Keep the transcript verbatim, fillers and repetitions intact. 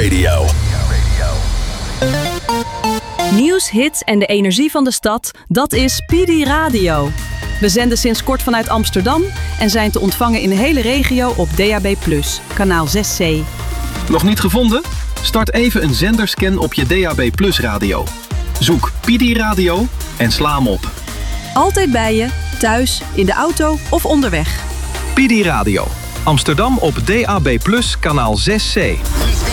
Radio. Nieuws, hits en de energie van de stad, dat is P D Radio. We zenden sinds kort vanuit Amsterdam en zijn te ontvangen in de hele regio op D A B plus, kanaal zes C. Nog niet gevonden? Start even een zenderscan op je D A B plus radio. Zoek P D Radio en sla hem op. Altijd bij je, thuis, in de auto of onderweg. P D Radio. Amsterdam op D A B plus, kanaal zes C.